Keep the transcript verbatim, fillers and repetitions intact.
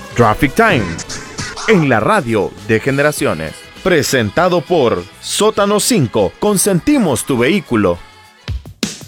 Traffic Time en la radio de Generaciones. Presentado por Sótano cinco. Consentimos tu vehículo.